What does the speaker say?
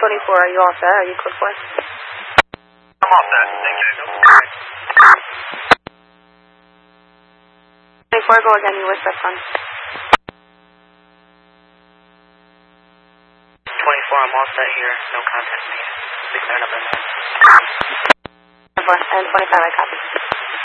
24, are you all set? Are you code 4? I'm all set. Thank you. 24, go again. You were set on. 24, I'm all set here. No contact made. Declaring up in there. And 25, I copy.